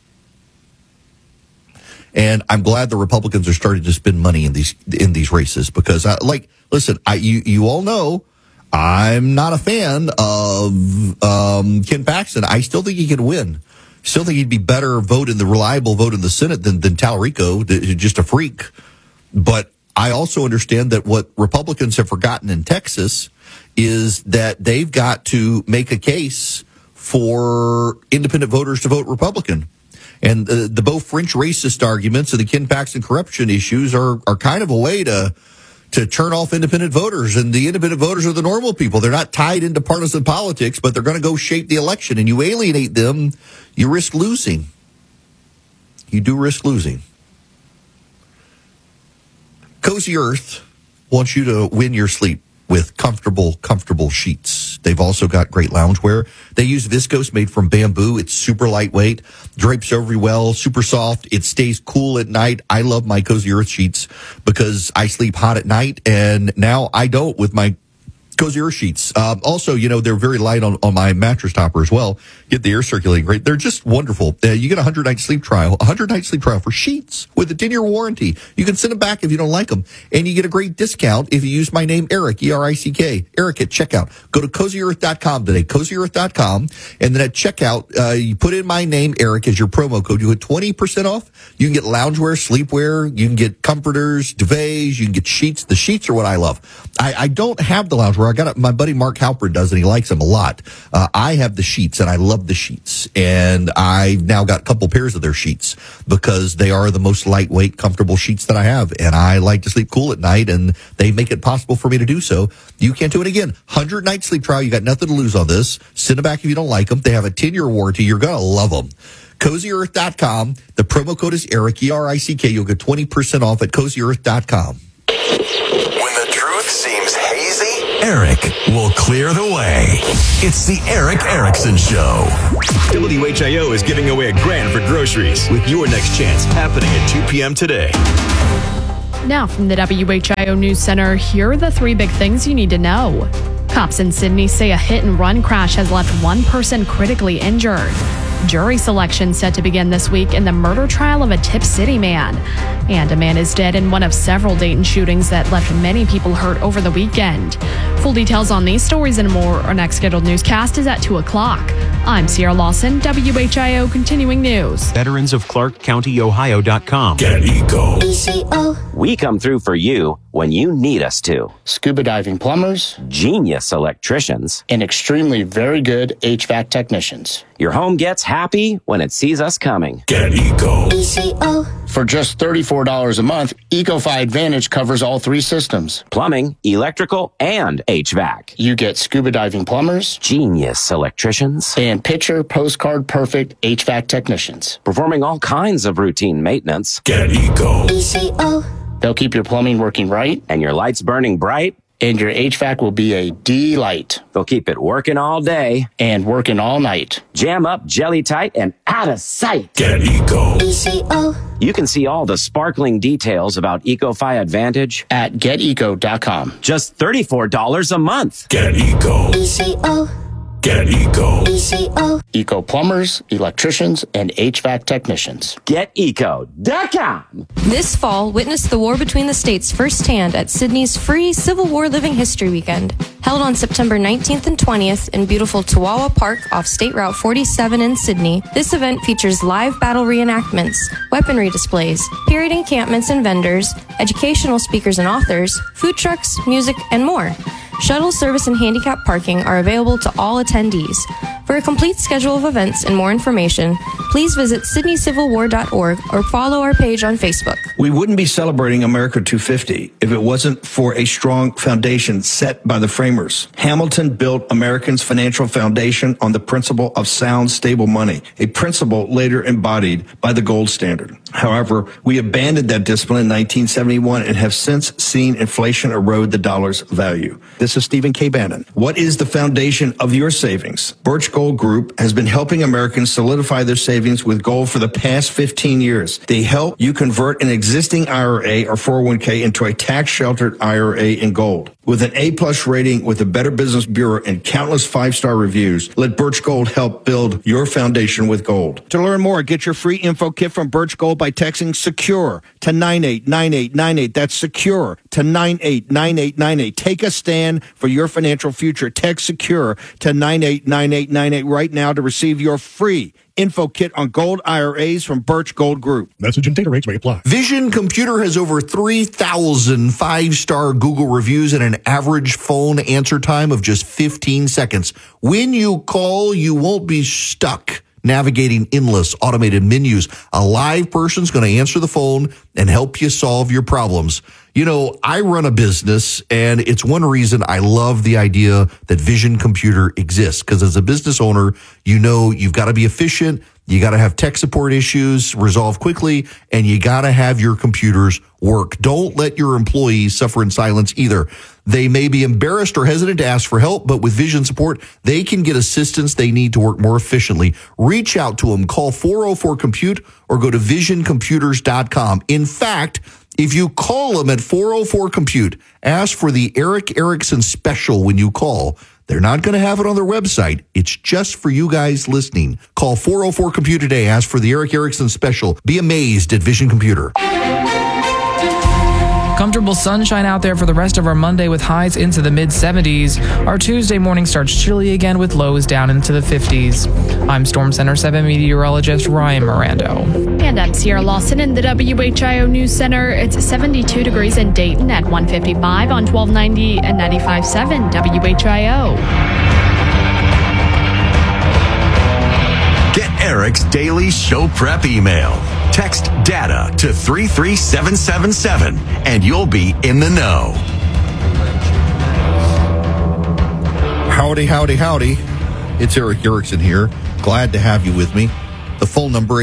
And I'm glad the Republicans are starting to spend money in these races because, listen, you all know I'm not a fan of Ken Paxton. I still think he can win. Still think he'd be better reliable vote in the Senate than Tallarico, just a freak. But I also understand that what Republicans have forgotten in Texas is that they've got to make a case for independent voters to vote Republican. And the both French racist arguments and the Ken Paxton corruption issues are kind of a way to turn off independent voters. And the independent voters are the normal people. They're not tied into partisan politics, but they're going to go shape the election. And you alienate them, you risk losing. You do risk losing. Cozy Earth wants you to win your sleep with comfortable sheets. They've also got great loungewear. They use viscose made from bamboo. It's super lightweight, drapes over you well, super soft. It stays cool at night. I love my Cozy Earth sheets because I sleep hot at night, and now I don't with my Cozy Earth sheets. Also, they're very light on my mattress topper as well. Get the air circulating great. They're just wonderful. You get a 100-night sleep trial. 100-night sleep trial for sheets with a 10-year warranty. You can send them back if you don't like them. And you get a great discount if you use my name, Eric, E-R-I-C-K. Eric at checkout. Go to CozyEarth.com today, CozyEarth.com. And then at checkout, you put in my name, Eric, as your promo code. You get 20% off. You can get loungewear, sleepwear. You can get comforters, duvets. You can get sheets. The sheets are what I love. I don't have the loungewear. I got it. My buddy Mark Halpern does, and he likes them a lot. I have the sheets, and I love the sheets. And I've now got a couple pairs of their sheets because they are the most lightweight, comfortable sheets that I have. And I like to sleep cool at night, and they make it possible for me to do so. You can't do it again. 100-night sleep trial. You got nothing to lose on this. Send them back if you don't like them. They have a 10-year warranty. You're going to love them. CozyEarth.com. The promo code is Eric, E-R-I-C-K. You'll get 20% off at CozyEarth.com. Eric will clear the way. It's the Eric Erickson Show. WHIO is giving away $1,000 for groceries with your next chance happening at 2 p.m. today. Now from the WHIO News Center, here are the 3 big things you need to know. Cops in Sydney say a hit-and-run crash has left one person critically injured. Jury selection set to begin this week in the murder trial of a Tip City man. And a man is dead in one of several Dayton shootings that left many people hurt over the weekend. Full details on these stories and more. Our next scheduled newscast is at 2 o'clock. I'm Sierra Lawson, WHIO Continuing News. Veterans of ClarkCountyOhio.com. Get Eco. We come through for you when you need us to. Scuba diving plumbers, Genius electricians, and extremely very good HVAC technicians. Your home gets happy when it sees us coming. Get Eco. For just $34 a month, EcoFi Advantage covers all 3 systems. Plumbing, electrical, and HVAC. You get scuba diving plumbers, Genius electricians, and picture postcard perfect HVAC technicians. performing all kinds of routine maintenance. Get Eco. They'll keep your plumbing working right, And your lights burning bright. and your HVAC will be a delight. They'll keep it working all day. And working all night. Jam up, jelly tight, and out of sight. Get Eco. You can see all the sparkling details about EcoFi Advantage At geteco.com. just $34 a month. Get Eco. Get Eco. Eco plumbers, electricians, and HVAC technicians. GetEco.com. This fall, witness the war between the states firsthand at Sydney's free Civil War Living History Weekend. Held on September 19th and 20th in beautiful Tawawa Park off State Route 47 in Sydney, this event features live battle reenactments, weaponry displays, period encampments and vendors, educational speakers and authors, food trucks, music, and more. Shuttle service and handicap parking are available to all attendees. For a complete schedule of events and more information, please visit sydneycivilwar.org or follow our page on Facebook. We wouldn't be celebrating America 250 if it wasn't for a strong foundation set by the framers. Hamilton built Americans' financial foundation on the principle of sound, stable money, a principle later embodied by the gold standard. However, we abandoned that discipline in 1971 and have since seen inflation erode the dollar's value. This is Stephen K. Bannon. What is the foundation of your savings? Birch Gold Group has been helping Americans solidify their savings with gold for the past 15 years. They help you convert an existing IRA or 401k into a tax-sheltered IRA in gold. With an A-plus rating with the Better Business Bureau and countless 5-star reviews, let Birch Gold help build your foundation with gold. To learn more, get your free info kit from Birch Gold by texting SECURE to 989898. That's SECURE to 989898. Take a stand for your financial future. Text SECURE to 989898 right now to receive your free info kit on gold IRAs from Birch Gold Group. Message and data rates may apply. Vision Computer has over 3,000 5-star Google reviews and an average phone answer time of just 15 seconds. When you call, you won't be stuck navigating endless automated menus. A live person's going to answer the phone and help you solve your problems. You know, I run a business, and it's one reason I love the idea that Vision Computer exists. Because as a business owner, you know you've got to be efficient, you got to have tech support issues resolved quickly, and you got to have your computers work. Don't let your employees suffer in silence either. They may be embarrassed or hesitant to ask for help, but with Vision support, they can get assistance they need to work more efficiently. Reach out to them. Call 404-COMPUTE or go to visioncomputers.com. In fact, if you call them at 404-COMPUTE, ask for the Eric Erickson special when you call. They're not going to have it on their website. It's just for you guys listening. Call 404-COMPUTE today. Ask for the Eric Erickson special. Be amazed at Vision Computer. Comfortable sunshine out there for the rest of our Monday with highs into the mid-70s. Our Tuesday morning starts chilly again with lows down into the 50s. I'm Storm Center 7 meteorologist Ryan Mirando. And I'm Sierra Lawson in the WHIO News Center. It's 72 degrees in Dayton at 155 on 1290 and 95.7 WHIO. Get Eric's daily show prep email. Text DATA to 33777 and you'll be in the know. Howdy, howdy, howdy. It's Eric Erickson here. Glad to have you with me. The phone number,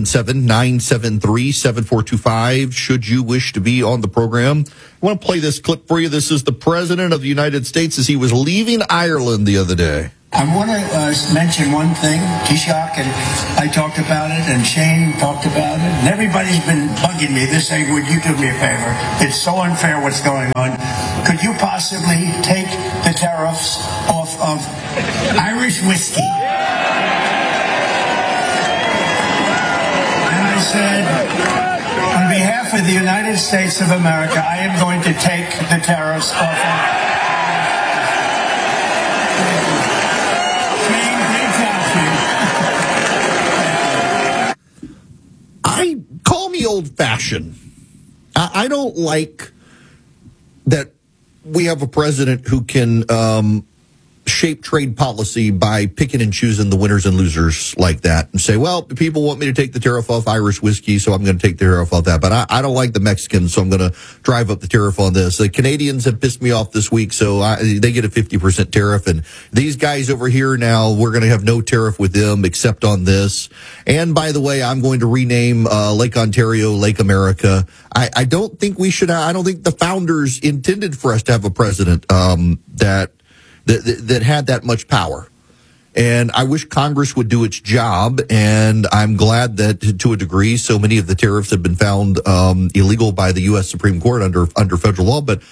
877-973-7425, should you wish to be on the program. I want to play this clip for you. This is the President of the United States as he was leaving Ireland the other day. I want to mention one thing. Taoiseach and I talked about it, and Shane talked about it, and everybody's been bugging me. They're saying, would you do me a favor? It's so unfair what's going on. Could you possibly take the tariffs off of Irish whiskey? And I said, on behalf of the United States of America, I am going to take the tariffs off of Call me old-fashioned. I don't like that we have a president who can shape trade policy by picking and choosing the winners and losers like that and say, well, people want me to take the tariff off Irish whiskey, so I'm going to take the tariff off that. But I don't like the Mexicans, so I'm going to drive up the tariff on this. The Canadians have pissed me off this week, so they get a 50% tariff. And these guys over here now, we're going to have no tariff with them except on this. And by the way, I'm going to rename Lake Ontario Lake America. I don't think we should. I don't think the founders intended for us to have a president that had that much power. And I wish Congress would do its job, and I'm glad that, to a degree, so many of the tariffs have been found illegal by the U.S. Supreme Court under federal law. But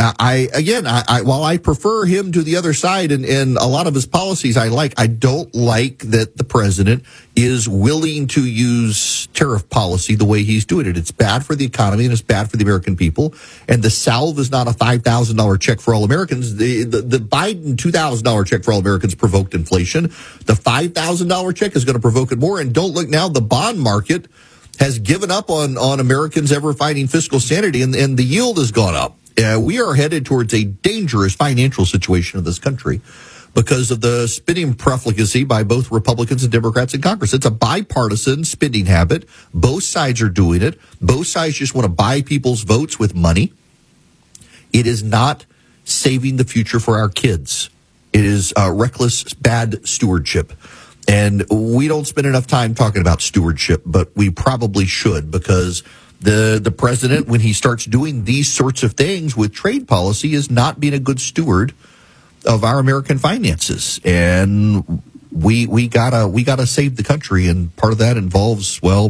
while I prefer him to the other side and a lot of his policies I don't like that the president is willing to use tariff policy the way he's doing it. It's bad for the economy and it's bad for the American people. And the salve is not a $5,000 check for all Americans. The Biden $2,000 check for all Americans provoked inflation. The $5,000 check is going to provoke it more. And don't look now, the bond market has given up on Americans ever finding fiscal sanity, and the yield has gone up. We are headed towards a dangerous financial situation in this country because of the spending profligacy by both Republicans and Democrats in Congress. It's a bipartisan spending habit. Both sides are doing it. Both sides just want to buy people's votes with money. It is not saving the future for our kids. It is reckless, bad stewardship. And we don't spend enough time talking about stewardship, but we probably should, because the president, when he starts doing these sorts of things with trade policy, is not being a good steward of our American finances. And we gotta save the country, and part of that involves, well,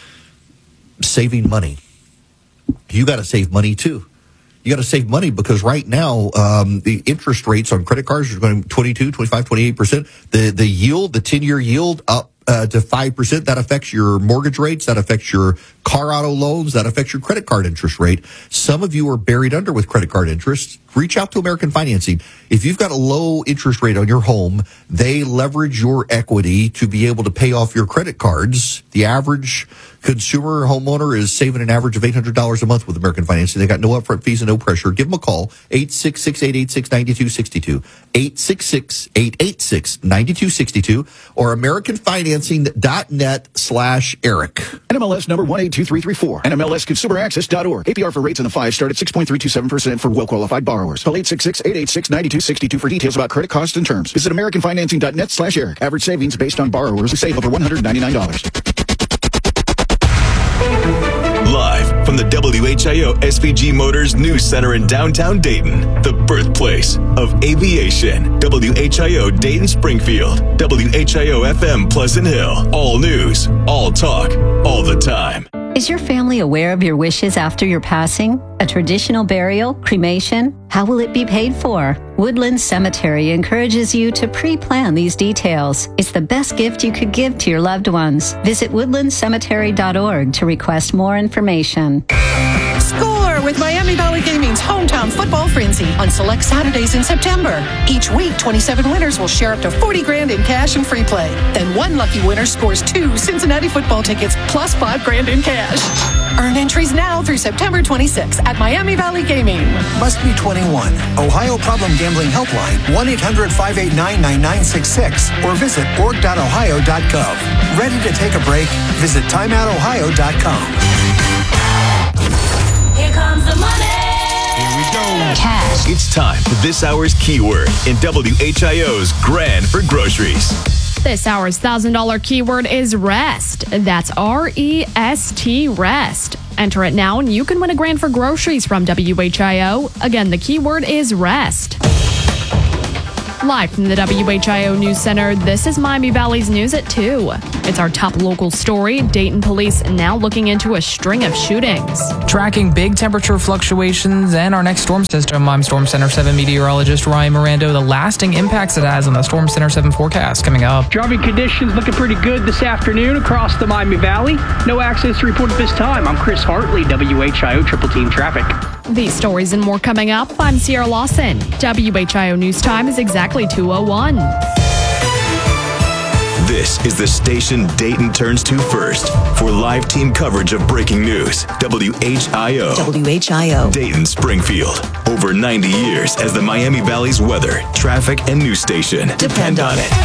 saving money. You gotta save money too. You got to save money because right now, the interest rates on credit cards are going 22, 25, 28%. The yield, the 10-year yield up to 5%. That affects your mortgage rates. That affects your car auto loans. That affects your credit card interest rate. Some of you are buried under with credit card interest. Reach out to American Financing. If you've got a low interest rate on your home, they leverage your equity to be able to pay off your credit cards. The average consumer homeowner is saving an average of $800 a month with American Financing. They got no upfront fees and no pressure. Give them a call, 866-886-9262, 866-886-9262, or AmericanFinancing.net/Eric. NMLS number 182334, NMLSConsumerAccess.org. APR for rates in the 5 start at 6.327% for well-qualified borrowers. Call 866-886-9262 for details about credit costs and terms. Visit AmericanFinancing.net/Eric. Average savings based on borrowers who save over $199. Live from the WHIO SPG Motors News Center in downtown Dayton, the birthplace of aviation. WHIO Dayton Springfield, WHIO FM Pleasant Hill. All news, all talk, all the time. Is your family aware of your wishes after your passing? A traditional burial, cremation? How will it be paid for? Woodland Cemetery encourages you to pre-plan these details. It's the best gift you could give to your loved ones. Visit woodlandcemetery.org to request more information. Score with Miami Valley Gaming's hometown football frenzy on select Saturdays in September. Each week, 27 winners will share up to $40,000 in cash and free play. Then one lucky winner scores 2 Cincinnati football tickets plus $5,000 in cash. Earn entries now through September 26th at Miami Valley Gaming. Must be 21. Ohio Problem Gambling Helpline, 1-800-589-9966, or visit org.ohio.gov. Ready to take a break? Visit timeoutohio.com. Here comes the money. Here we go. Cash. It's time for this hour's keyword in WHIO's Grand for Groceries. This hour's $1,000 keyword is REST. That's R-E-S-T, REST. Enter it now and you can win $1,000 for groceries from WHIO. Again, the keyword is REST. Live from the WHIO News Center, this is Miami Valley's News at 2. It's our top local story. Dayton police now looking into a string of shootings. Tracking big temperature fluctuations and our next storm system, I'm Storm Center 7 meteorologist Ryan Mirando. The lasting impacts it has on the Storm Center 7 forecast coming up. Driving conditions looking pretty good this afternoon across the Miami Valley. No accidents reported this time. I'm Chris Hartley, WHIO Triple Team Traffic. These stories and more coming up. I'm Sierra Lawson. WHIO News Time is exactly 2:01. This is the station Dayton turns to first for live team coverage of breaking news. WHIO. WHIO. Dayton Springfield. Over 90 years as the Miami Valley's weather, traffic, and news station. Depend on it.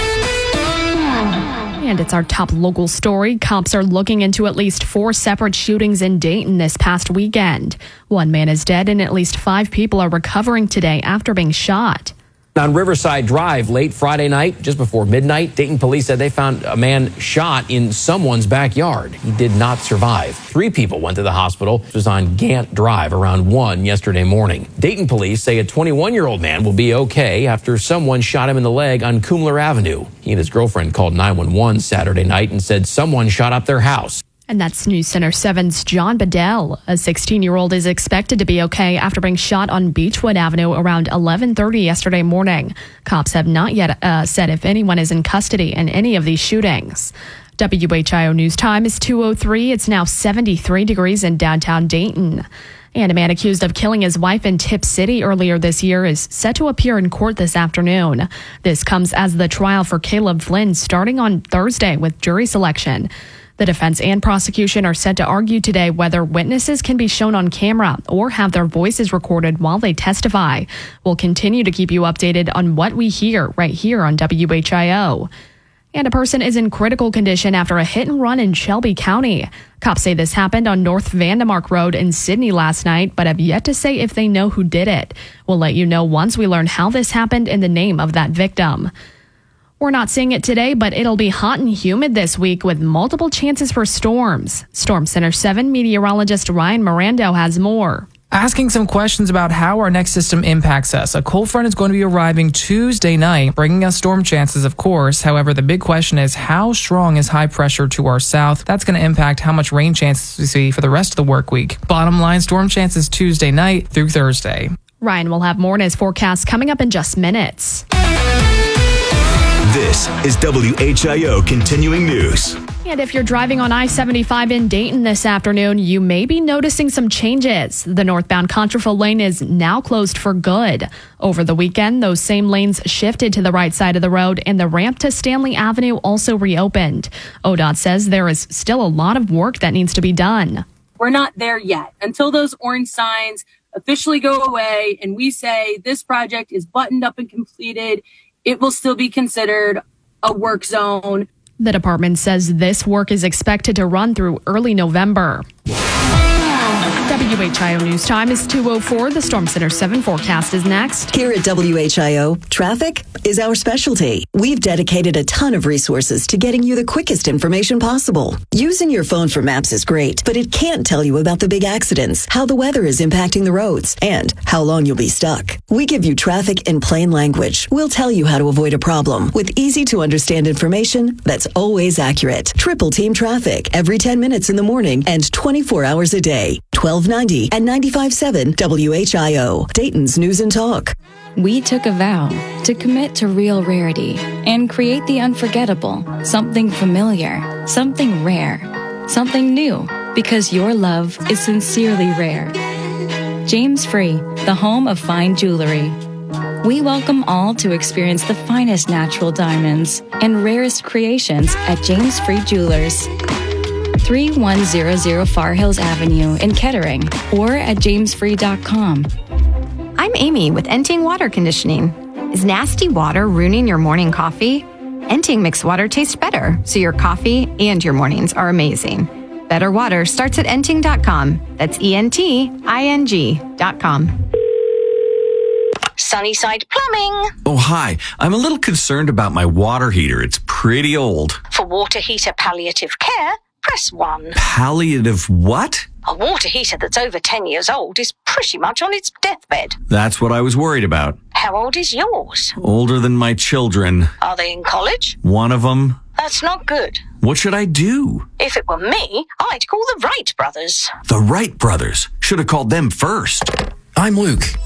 And it's our top local story. Cops are looking into at least 4 separate shootings in Dayton this past weekend. 1 man is dead and at least 5 people are recovering today after being shot. On Riverside Drive late Friday night, just before midnight, Dayton police said they found a man shot in someone's backyard. He did not survive. 3 people went to the hospital. This was on Gant Drive around 1 yesterday morning. Dayton police say a 21-year-old man will be okay after someone shot him in the leg on Kumler Avenue. He and his girlfriend called 911 Saturday night and said someone shot up their house. And that's News Center 7's John Bedell. A 16-year-old is expected to be okay after being shot on Beechwood Avenue around 11:30 yesterday morning. Cops have not yet said if anyone is in custody in any of these shootings. WHIO News Time is 2:03. It's now 73 degrees in downtown Dayton. And a man accused of killing his wife in Tip City earlier this year is set to appear in court this afternoon. This comes as the trial for Caleb Flynn starting on Thursday with jury selection. The defense and prosecution are set to argue today whether witnesses can be shown on camera or have their voices recorded while they testify. We'll continue to keep you updated on what we hear right here on WHIO. And a person is in critical condition after a hit and run in Shelby County. Cops say this happened on North Vandemark Road in Sydney last night, but have yet to say if they know who did it. We'll let you know once we learn how this happened and the name of that victim. We're not seeing it today, but it'll be hot and humid this week with multiple chances for storms. Storm Center 7 meteorologist Ryan Mirando has more. Asking some questions about how our next system impacts us. A cold front is going to be arriving Tuesday night, bringing us storm chances, of course. However, the big question is how strong is high pressure to our south? That's going to impact how much rain chances we see for the rest of the work week. Bottom line, storm chances Tuesday night through Thursday. Ryan will have more in his forecast coming up in just minutes. This is WHIO Continuing News. And if you're driving on I-75 in Dayton this afternoon, you may be noticing some changes. The northbound Contrafil lane is now closed for good. Over the weekend, those same lanes shifted to the right side of the road and the ramp to Stanley Avenue also reopened. ODOT says there is still a lot of work that needs to be done. We're not there yet. Until those orange signs officially go away and we say this project is buttoned up and completed, it will still be considered a work zone. The department says this work is expected to run through early November. WHIO News Time is 2:04. The Storm Center 7 forecast is next. Here at WHIO, traffic is our specialty. We've dedicated a ton of resources to getting you the quickest information possible. Using your phone for maps is great, but it can't tell you about the big accidents, how the weather is impacting the roads, and how long you'll be stuck. We give you traffic in plain language. We'll tell you how to avoid a problem with easy-to-understand information that's always accurate. Triple Team Traffic every 10 minutes in the morning and 24 hours a day. 1290 and 95.7 WHIO, Dayton's News and Talk. We took a vow to commit to real rarity and create the unforgettable, something familiar, something rare, something new, because your love is sincerely rare. James Free, the home of fine jewelry. We welcome all to experience the finest natural diamonds and rarest creations at James Free Jewelers. 3100 Far Hills Avenue in Kettering or at jamesfree.com. I'm Amy with Enting Water Conditioning. Is nasty water ruining your morning coffee? Enting makes water taste better, so your coffee and your mornings are amazing. Better water starts at enting.com. That's ENTING.com. Sunnyside Plumbing. Oh, hi. I'm a little concerned about my water heater. It's pretty pretty old. For water heater palliative care, press 1. Palliative what? A water heater that's over 10 years old is pretty much on its deathbed. That's what I was worried about. How old is yours? Older than my children. Are they in college? One of them. That's not good. What should I do? If it were me, I'd call the Wright brothers. The Wright brothers. Should have called them first. I'm Luke.